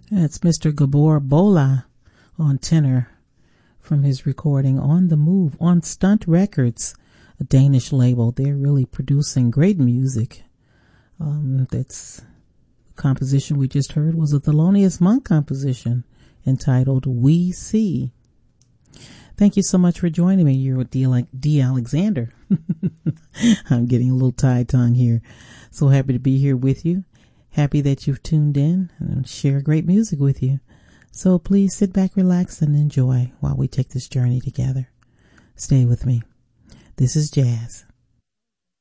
That's Mr. Gabor Bola on tenor from his recording On the Move on Stunt Records, a Danish label. They're really producing great music. That's the composition we just heard was a Thelonious Monk composition entitled We See. Thank you so much for joining me. You're with D. Alexander. I'm getting a little tied-tongue here. So happy to be here with you. Happy that you've tuned in and share great music with you. So please sit back, relax, and enjoy while we take this journey together. Stay with me. This is Jazz.